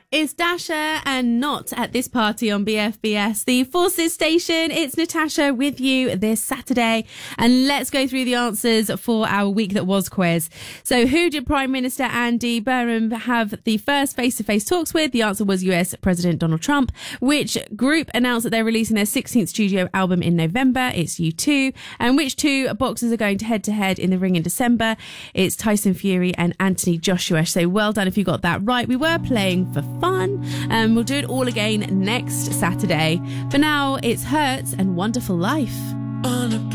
It's Dasha and Not at this party on BFBS, the Forces station. It's Natasha with you this Saturday. And let's go through the answers for our week that was quiz. So who did Prime Minister Andy Burnham have the first face-to-face talks with? The answer was US President Donald Trump. Which group announced that they're releasing their 16th studio album in November? It's U2. And which two boxers are going head-to-head in the ring in December? It's Tyson Fury and Anthony Joshua. So well done if you got that right. We were playing for fun. We'll do it all again next Saturday. For now, it's Hurts and Wonderful Life.